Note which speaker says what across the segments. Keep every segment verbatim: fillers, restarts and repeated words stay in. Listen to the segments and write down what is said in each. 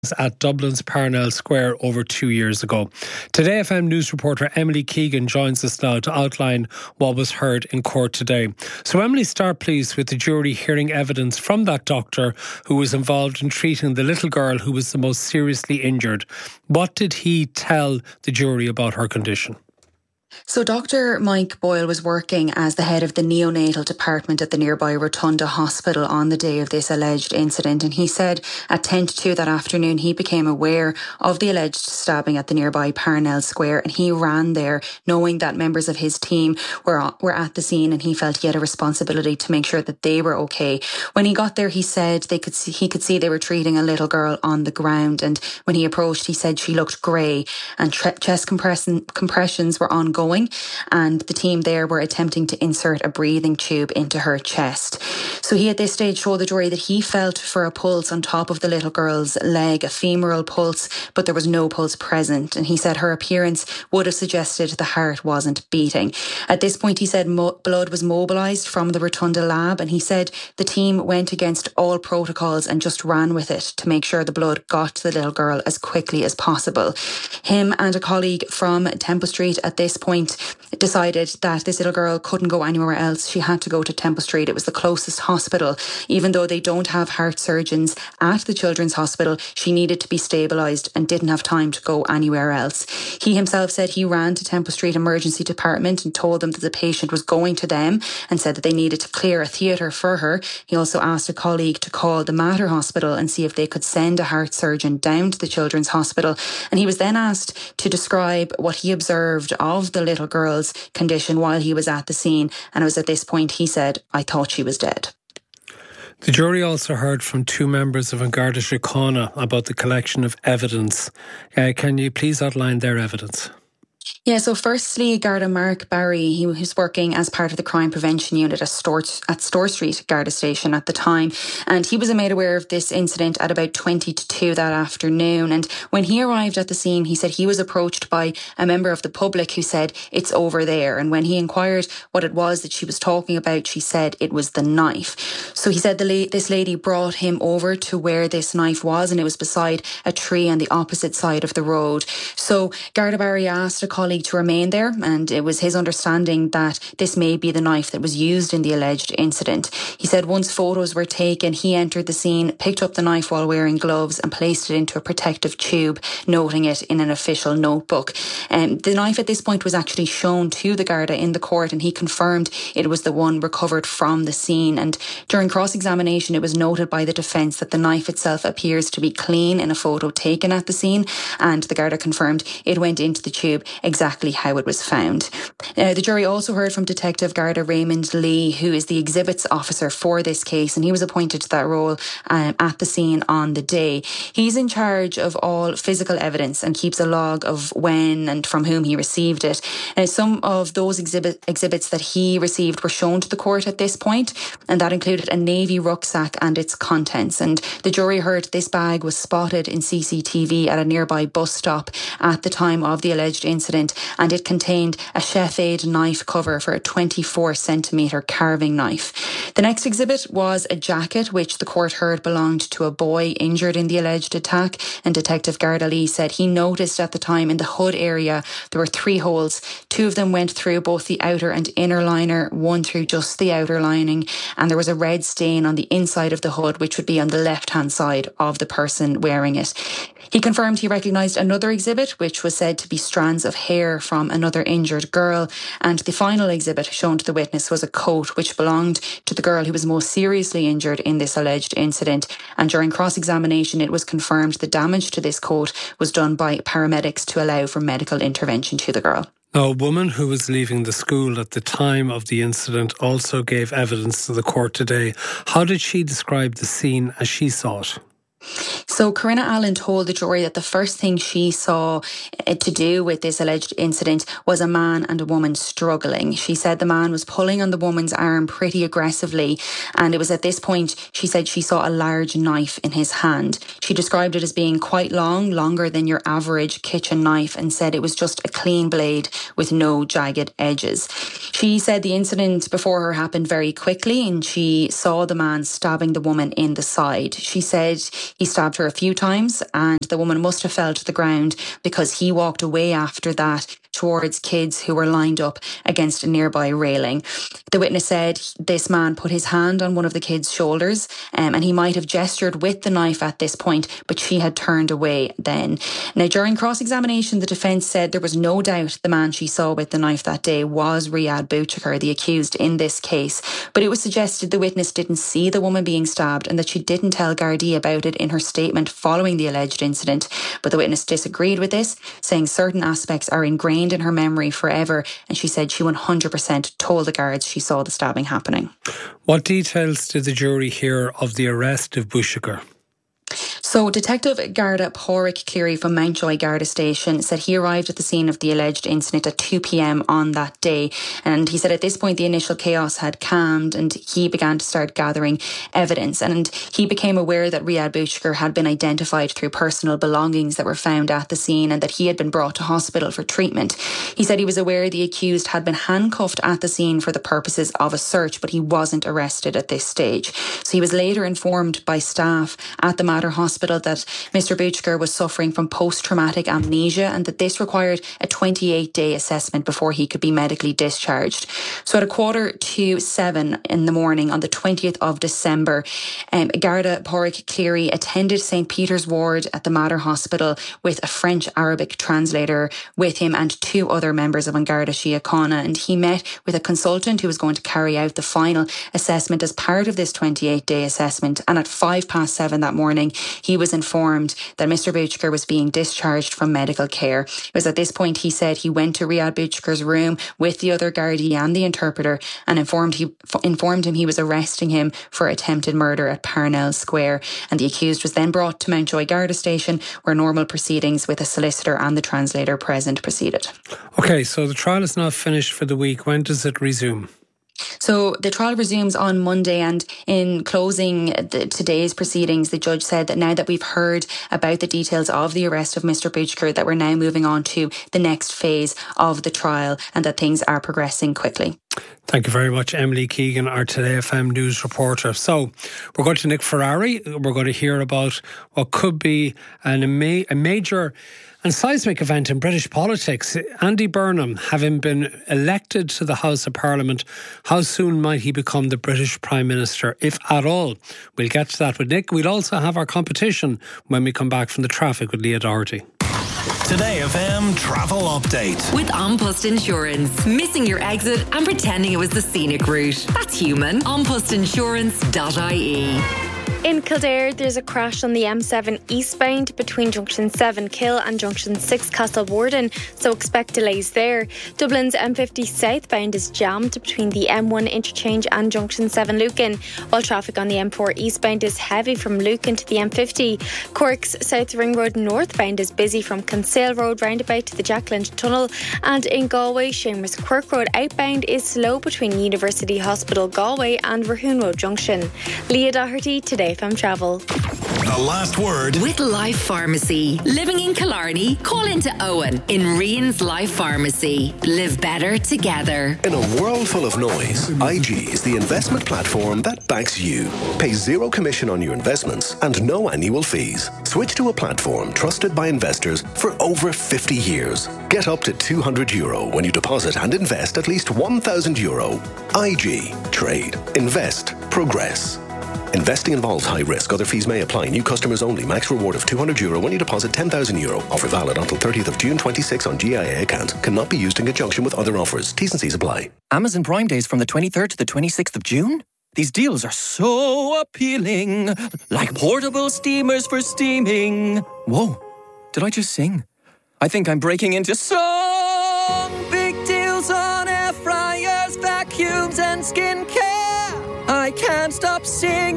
Speaker 1: at Dublin's Parnell Square over two years ago. Today F M News reporter Emily Keegan joins us now to outline what was heard in court today. So Emily, start please with the jury hearing evidence from that doctor who was involved in treating the little girl who was the most seriously injured. What did he tell the jury about her condition?
Speaker 2: So Doctor Mike Boyle was working as the head of the neonatal department at the nearby Rotunda Hospital on the day of this alleged incident, and he said at ten to two that afternoon he became aware of the alleged stabbing at the nearby Parnell Square, and he ran there knowing that members of his team were were at the scene, and he felt he had a responsibility to make sure that they were okay. When he got there, he said they could see, he could see they were treating a little girl on the ground, and when he approached, he said she looked grey and tre- chest compression, compressions were ongoing. Going, and the team there were attempting to insert a breathing tube into her chest. So he at this stage told the jury that he felt for a pulse on top of the little girl's leg, a femoral pulse, but there was no pulse present, and he said her appearance would have suggested the heart wasn't beating. At this point, he said mo- blood was mobilised from the Rotunda lab, and he said the team went against all protocols and just ran with it to make sure the blood got to the little girl as quickly as possible. Him and a colleague from Temple Street at this point decided that this little girl couldn't go anywhere else. She had to go to Temple Street. It was the closest hospital. Even though they don't have heart surgeons at the Children's Hospital, she needed to be stabilised and didn't have time to go anywhere else. He himself said he ran to Temple Street Emergency Department and told them that the patient was going to them and said that they needed to clear a theatre for her. He also asked a colleague to call the Mater Hospital and see if they could send a heart surgeon down to the Children's Hospital. And he was then asked to describe what he observed of the little girl's condition while he was at the scene, and it was at this point he said, "I thought she was dead."
Speaker 1: The jury also heard from two members of An Garda Síochána about the collection of evidence. Uh, can you please outline their evidence?
Speaker 2: Yeah, so firstly, Garda Mark Barry, he was working as part of the crime prevention unit at Store, at Store Street Garda Station at the time, and he was made aware of this incident at about twenty to two that afternoon. And when he arrived at the scene, he said he was approached by a member of the public who said, "It's over there." And when he inquired what it was that she was talking about, she said it was the knife. So he said the la- this lady brought him over to where this knife was, and it was beside a tree on the opposite side of the road. So Garda Barry asked a colleague to remain there, and it was his understanding that this may be the knife that was used in the alleged incident. He said once photos were taken, he entered the scene, picked up the knife while wearing gloves and placed it into a protective tube, noting it in an official notebook. Um, the knife at this point was actually shown to the Garda in the court, and he confirmed it was the one recovered from the scene. And during cross-examination, it was noted by the defence that the knife itself appears to be clean in a photo taken at the scene, and the Garda confirmed it went into the tube exactly how it was found. Uh, the jury also heard from Detective Garda Raymond Lee, who is the exhibits officer for this case, and he was appointed to that role um, at the scene on the day. He's in charge of all physical evidence and keeps a log of when and from whom he received it. Uh, some of those exhibit, exhibits that he received were shown to the court at this point, and that included a navy rucksack and its contents. And the jury heard this bag was spotted in C C T V at a nearby bus stop at the time of the alleged incident, and it contained a chef aid knife cover for a twenty-four centimetre carving knife. The next exhibit was a jacket which the court heard belonged to a boy injured in the alleged attack, and Detective Garda Lee said he noticed at the time in the hood area there were three holes. Two of them went through both the outer and inner liner, one through just the outer lining, and there was a red stain on the inside of the hood which would be on the left hand side of the person wearing it. He confirmed he recognised another exhibit which was said to be strands of hair from another injured girl, and the final exhibit shown to the witness was a coat which belonged to the girl who was most seriously injured in this alleged incident. And during cross-examination, it was confirmed the damage to this coat was done by paramedics to allow for medical intervention to the girl.
Speaker 1: Now, a woman who was leaving the school at the time of the incident also gave evidence to the court today. How did she describe the scene as she saw it?
Speaker 2: So Corinna Allen told the jury that the first thing she saw uh, to do with this alleged incident was a man and a woman struggling. She said the man was pulling on the woman's arm pretty aggressively, and it was at this point she said she saw a large knife in his hand. She described it as being quite long, longer than your average kitchen knife, and said it was just a clean blade with no jagged edges. She said the incident before her happened very quickly, and she saw the man stabbing the woman in the side. She said He stabbed her a few times, and the woman must have fell to the ground because he walked away after that towards kids who were lined up against a nearby railing. The witness said this man put his hand on one of the kids' shoulders um, and he might have gestured with the knife at this point, but she had turned away then. Now, during cross-examination, the defence said there was no doubt the man she saw with the knife that day was Riyad Bouchikar, the accused in this case, but it was suggested the witness didn't see the woman being stabbed and that she didn't tell Gardaí about it in her statement following the alleged incident. But the witness disagreed with this, saying certain aspects are ingrained in her memory forever, and she said she one hundred percent told the guards she saw the stabbing happening.
Speaker 1: What details did the jury hear of the arrest of Bouchikar?
Speaker 2: So Detective Garda Pádraig Cleary from Mountjoy Garda Station said he arrived at the scene of the alleged incident at two p.m. on that day, and he said at this point the initial chaos had calmed and he began to start gathering evidence, and he became aware that Riyad Bouchikar had been identified through personal belongings that were found at the scene and that he had been brought to hospital for treatment. He said he was aware the accused had been handcuffed at the scene for the purposes of a search, but he wasn't arrested at this stage. So he was later informed by staff at the Mater Hospital that Mister Bouchikar was suffering from post-traumatic amnesia and that this required a twenty-eight day assessment before he could be medically discharged. So at a quarter to seven in the morning on the twentieth of December, um, Garda Pádraig Cleary attended Saint Peter's Ward at the Mater Hospital with a French-Arabic translator with him and two other members of An Garda Síochána, and he met with a consultant who was going to carry out the final assessment as part of this twenty-eight day assessment. And at five past seven that morning, he was informed that Mister Bouchikar was being discharged from medical care. It was at this point he said he went to Riyad Bouchikar's room with the other Gardaí and the interpreter and informed he informed him he was arresting him for attempted murder at Parnell Square. And the accused was then brought to Mountjoy Garda Station, where normal proceedings with a solicitor and the translator present proceeded.
Speaker 1: Okay, so the trial is now finished for the week. When does it resume?
Speaker 2: So the trial resumes on Monday, and in closing the, today's proceedings, the judge said that now that we've heard about the details of the arrest of Mister Bouchikar, that we're now moving on to the next phase of the trial and that things are progressing quickly.
Speaker 1: Thank you very much, Emily Keegan, our Today F M news reporter. So we're going to Nick Ferrari. We're going to hear about what could be an, a, a major and seismic event in British politics. Andy Burnham, having been elected to the House of Parliament, how soon might he become the British Prime Minister, if at all? We'll get to that with Nick. We'll also have our competition when we come back from the traffic with Leah Doherty.
Speaker 3: Today F M travel update
Speaker 4: with An Post Insurance. Missing your exit and pretending it was the scenic route. That's human. an post insurance dot I E.
Speaker 5: In Kildare, there's a crash on the M seven eastbound between junction seven Kill and junction six Castle Warden, so expect delays there. Dublin's M fifty southbound is jammed between the M one interchange and junction seven Lucan, while traffic on the M four eastbound is heavy from Lucan to the M fifty. Cork's South Ring Road northbound is busy from Kinsale Road roundabout to the Jack Lynch Tunnel, and in Galway, Seamus Quirk Road outbound is slow between University Hospital Galway and Rahoon Road Junction. Leah Doherty, Today F M Travel.
Speaker 3: The last word
Speaker 4: with Life Pharmacy. Living in Killarney? Call into Owen in Rian's Life Pharmacy. Live better together.
Speaker 6: In a world full of noise, I G is the investment platform that backs you. Pay zero commission on your investments and no annual fees. Switch to a platform trusted by investors for over fifty years. Get up to two hundred euro when you deposit and invest at least one thousand euro. I G. Trade. Invest. Progress. Investing involves high risk. Other fees may apply. New customers only. Max reward of two hundred euro when you deposit ten thousand euro. Offer valid until thirtieth of June twenty-six on G I A account. Cannot be used in conjunction with other offers. T's and C's apply.
Speaker 7: Amazon Prime Days from the twenty-third to the twenty-sixth of June? These deals are so appealing. Like portable steamers for steaming. Whoa, did I just sing? I think I'm breaking into song. Big deals on air fryers, vacuums and skincare. I can't stop singing.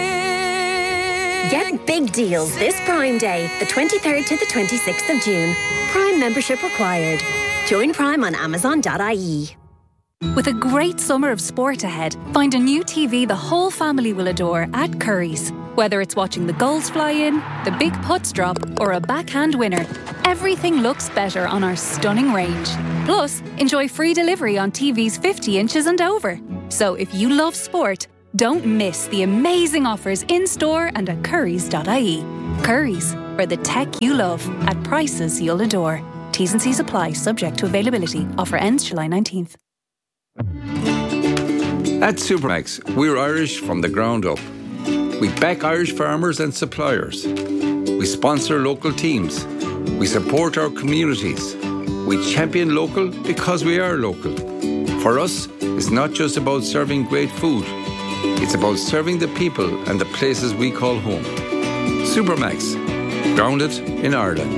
Speaker 8: Get big deals this Prime Day, the twenty-third to the twenty-sixth of June. Prime membership required. Join Prime on amazon dot I E.
Speaker 9: With a great summer of sport ahead, find a new T V the whole family will adore at Curry's. Whether it's watching the goals fly in, the big putts drop, or a backhand winner, everything looks better on our stunning range. Plus, enjoy free delivery on T Vs fifty inches and over. So if you love sport, Don't miss the amazing offers in-store and at currys dot I E. Currys, for the tech you love at prices you'll adore. T's and C's apply, subject to availability. Offer ends July nineteenth.
Speaker 10: At Supermax, we're Irish from the ground up. We back Irish farmers and suppliers. We sponsor local teams. We support our communities. We champion local because we are local. For us, it's not just about serving great food. It's about serving the people and the places we call home. Supermax, grounded in Ireland.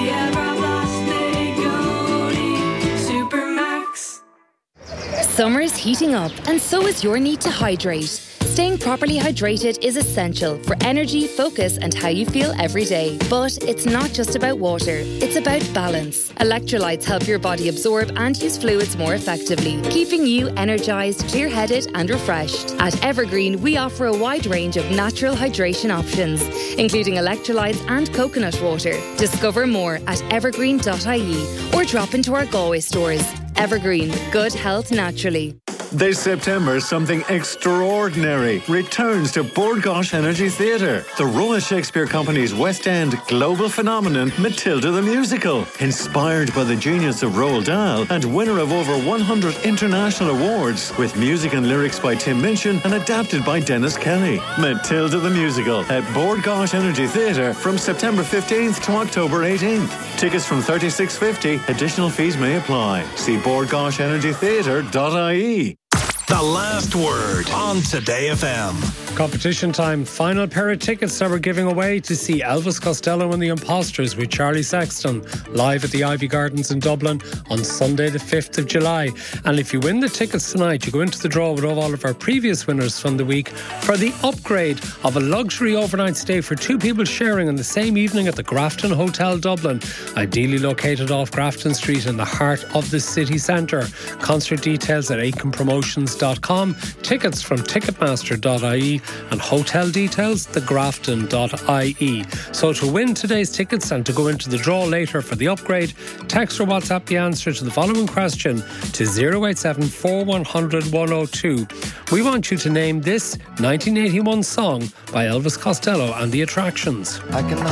Speaker 4: Summer's heating up, and so is your need to hydrate. Staying properly hydrated is essential for energy, focus, and how you feel every day. But it's not just about water, it's about balance. Electrolytes help your body absorb and use fluids more effectively, keeping you energised, clear-headed, and refreshed. At Evergreen, we offer a wide range of natural hydration options, including electrolytes and coconut water. Discover more at evergreen dot I E or drop into our Galway stores. Evergreen, good health naturally.
Speaker 11: This September, something extraordinary returns to Bord Gáis Energy Theatre. The Royal Shakespeare Company's West End global phenomenon, Matilda the Musical. Inspired by the genius of Roald Dahl and winner of over one hundred international awards, with music and lyrics by Tim Minchin and adapted by Dennis Kelly. Matilda the Musical at Bord Gáis Energy Theatre from September fifteenth to October eighteenth. Tickets from thirty-six fifty. Additional fees may apply. See bord gáis energy theatre dot I E.
Speaker 3: The last word on Today F M.
Speaker 1: Competition time. Final pair of tickets that we're giving away to see Elvis Costello and the Imposters with Charlie Sexton live at the Ivy Gardens in Dublin on Sunday the fifth of July. And if you win the tickets tonight, you go into the draw with all of our previous winners from the week for the upgrade of a luxury overnight stay for two people sharing on the same evening at the Grafton Hotel Dublin, ideally located off Grafton Street in the heart of the city centre. Concert details at aitken promotions dot com, tickets from ticketmaster dot I E, and hotel details the grafton dot I E. So to win today's tickets and to go into the draw later for the upgrade, text or WhatsApp the answer to the following question to zero eight seven four one zero zero one zero two. We want you to name this nineteen eighty-one song by Elvis Costello and the Attractions.
Speaker 12: I can